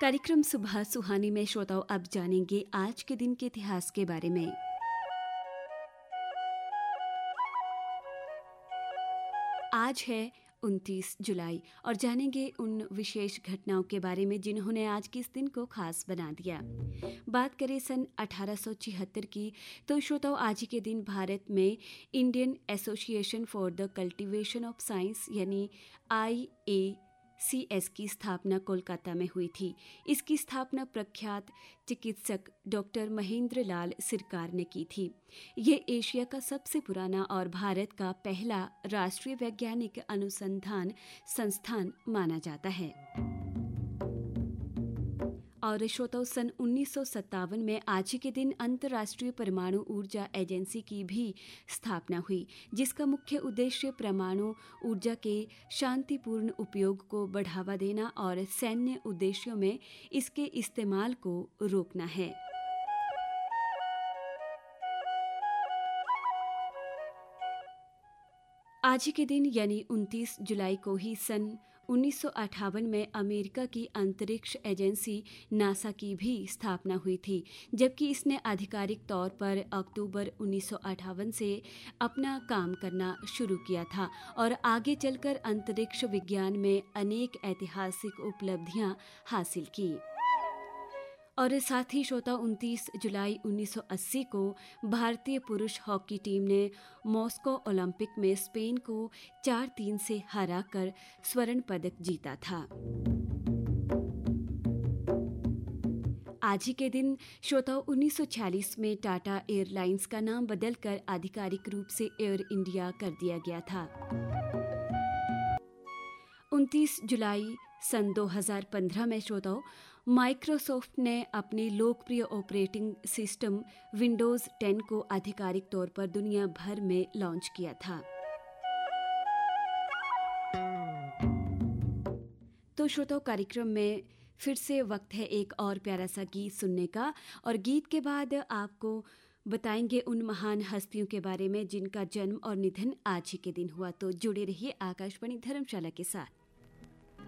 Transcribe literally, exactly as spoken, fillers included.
कार्यक्रम सुबह सुहानी में श्रोताओं अब जानेंगे आज के दिन के इतिहास के बारे में। आज है उनतीस जुलाई और जानेंगे उन विशेष घटनाओं के बारे में जिन्होंने आज के इस दिन को खास बना दिया। बात करें सन अठारह सौ छिहत्तर की तो श्रोताओं आज ही के दिन भारत में Indian association for the cultivation of science यानी आई ए सी एस की स्थापना कोलकाता में हुई थी। इसकी स्थापना प्रख्यात चिकित्सक डॉक्टर महेंद्र लाल सिरकार ने की थी। ये एशिया का सबसे पुराना और भारत का पहला राष्ट्रीय वैज्ञानिक अनुसंधान संस्थान माना जाता है। और श्रोताओं सन उन्नीस सौ सत्तावन में आज ही के दिन अंतर्राष्ट्रीय परमाणु ऊर्जा एजेंसी की भी स्थापना हुई, जिसका मुख्य उद्देश्य परमाणु ऊर्जा के शांतिपूर्ण उपयोग को बढ़ावा देना और सैन्य उद्देश्यों में इसके इस्तेमाल को रोकना है। आज ही के दिन यानी उनतीस जुलाई को ही सन उन्नीस सौ अट्ठावन में अमेरिका की अंतरिक्ष एजेंसी नासा की भी स्थापना हुई थी, जबकि इसने आधिकारिक तौर पर अक्टूबर उन्नीस सौ अट्ठावन से अपना काम करना शुरू किया था और आगे चलकर अंतरिक्ष विज्ञान में अनेक ऐतिहासिक उपलब्धियां हासिल की। और साथ ही श्रोता उनतीस जुलाई उन्नीस सौ अस्सी को भारतीय पुरुष हॉकी टीम ने मॉस्को ओलंपिक में स्पेन को चार तीन से हराकर स्वर्ण पदक जीता था। आज ही के दिन श्रोताओं उन्नीस सौ छियालीस में टाटा एयरलाइंस का नाम बदलकर आधिकारिक रूप से एयर इंडिया कर दिया गया था। उनतीस जुलाई सन दो हज़ार पंद्रह में श्रोताओं माइक्रोसॉफ्ट ने अपने लोकप्रिय ऑपरेटिंग सिस्टम विंडोज टेन को आधिकारिक तौर पर दुनिया भर में लॉन्च किया था। तो श्रोताओं कार्यक्रम में फिर से वक्त है एक और प्यारा सा गीत सुनने का और गीत के बाद आपको बताएंगे उन महान हस्तियों के बारे में जिनका जन्म और निधन आज ही के दिन हुआ। तो जुड़े रहिए आकाशवाणी धर्मशाला के साथ।